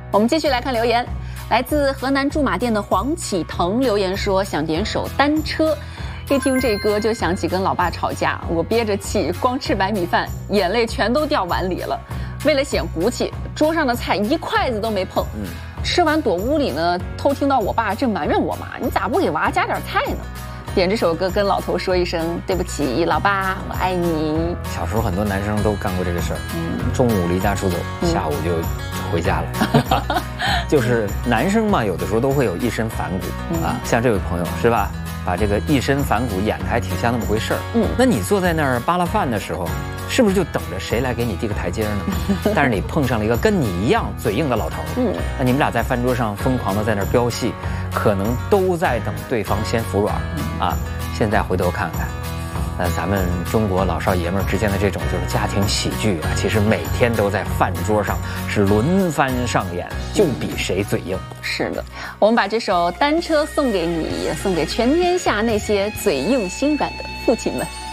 我们继续来看留言，来自河南驻马店的黄启腾留言说，想点首《单车》。一听这歌就想起跟老爸吵架，我憋着气光吃白米饭，眼泪全都掉碗里了。为了显骨气，桌上的菜一筷子都没碰。吃完躲屋里呢，偷听到我爸正埋怨我妈：“你咋不给娃加点菜呢？”点这首歌跟老头说一声对不起，老爸，我爱你。 小时候很多男生都干过这个事儿，中午离家出走，下午就回家了。就是男生嘛，有的时候都会有一身反骨啊，像这位朋友是吧？把这个一身反骨演得还挺像那么回事儿。那你坐在那儿扒拉饭的时候，是不是就等着谁来给你递个台阶呢？但是你碰上了一个跟你一样嘴硬的老头，那你们俩在饭桌上疯狂的在那儿飙戏，可能都在等对方先服软啊。现在回头看看，咱们中国老少爷们儿之间的这种就是家庭喜剧啊，其实每天都在饭桌上是轮番上演，就比谁嘴硬。 是的，我们把这首《单车》送给你，也送给全天下那些嘴硬心软的父亲们。